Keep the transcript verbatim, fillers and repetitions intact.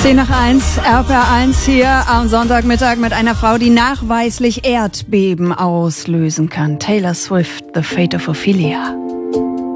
zehn nach eins, R P R eins hier am Sonntagmittag mit einer Frau, die nachweislich Erdbeben auslösen kann. Taylor Swift, The Fate of Ophelia.